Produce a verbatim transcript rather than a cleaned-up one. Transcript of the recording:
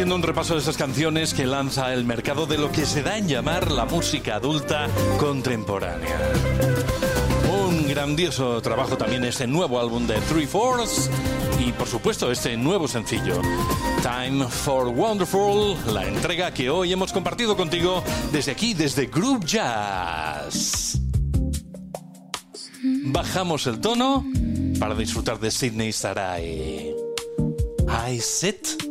haciendo un repaso de esas canciones que lanza el mercado de lo que se da en llamar la música adulta contemporánea. Un grandioso trabajo también este nuevo álbum de Three Fourths y por supuesto este nuevo sencillo, Time for Wonderful, la entrega que hoy hemos compartido contigo desde aquí, desde Groove Jazz. Bajamos el tono para disfrutar de Sydney Sarai. I sit